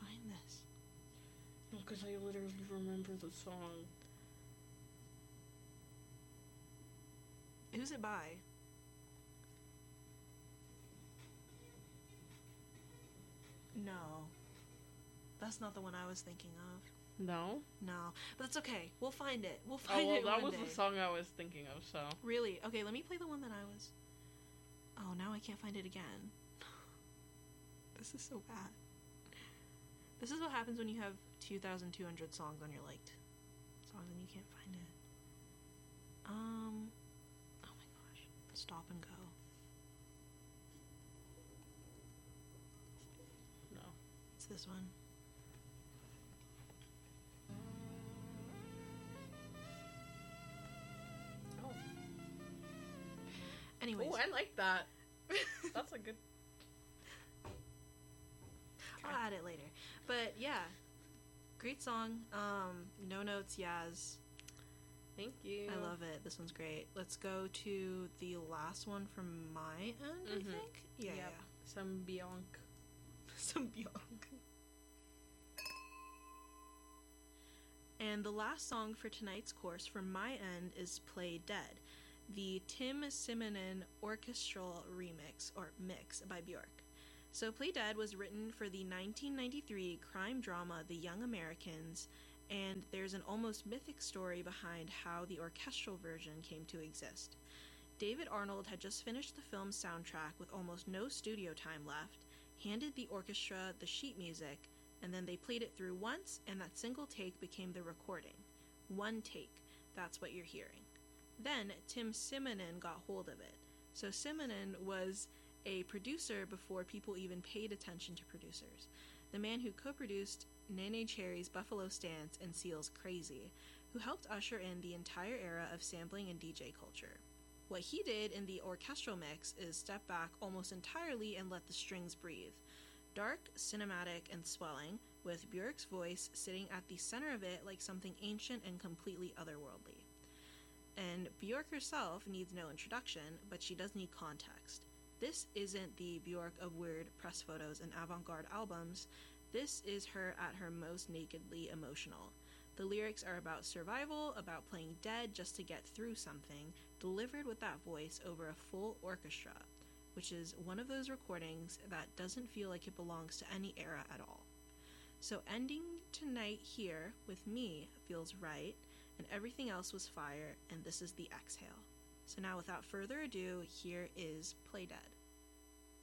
find this? Because I literally remember the song. Who's it by? No. That's not the one I was thinking of. No? No. But it's okay. We'll find it. We'll Oh, find well, it that one was day. the song I was thinking of, so. Really? Okay, let me play the one that I was... Oh, now I can't find it again. This is so bad. This is what happens when you have 2,200 songs on your liked songs and you can't find it. Oh my gosh. Stop and go. No. It's this one. Oh. Anyways. Oh, I like that. That's a good... I'll add it later. But yeah. Great song. No Notes, Yaz. Thank you. I love it. This one's great. Let's go to the last one from my end, I think. Yeah, Yep. yeah. Some Beyonce. Some Beyonce. And the last song for tonight's course from my end is Play Dead, the Tim Simonon orchestral remix, or mix, by Bjork. So Play Dead was written for the 1993 crime drama The Young Americans, and there's an almost mythic story behind how the orchestral version came to exist. David Arnold had just finished the film's soundtrack with almost no studio time left, handed the orchestra the sheet music, and then they played it through once, and that single take became the recording. One take, that's what you're hearing. Then Tim Simonon got hold of it. So Simonon was a producer before people even paid attention to producers. The man who co-produced Nene Cherry's Buffalo Stance and Seal's Crazy, who helped usher in the entire era of sampling and DJ culture. What he did in the orchestral mix is step back almost entirely and let the strings breathe. Dark, cinematic, and swelling, with Björk's voice sitting at the center of it like something ancient and completely otherworldly. And Björk herself needs no introduction, but she does need context. This isn't the Björk of weird press photos and avant-garde albums. This is her at her most nakedly emotional. The lyrics are about survival, about playing dead just to get through something, delivered with that voice over a full orchestra, which is one of those recordings that doesn't feel like it belongs to any era at all. So ending tonight here with me feels right, and everything else was fire, and this is the exhale. So now without further ado, here is Play Dead.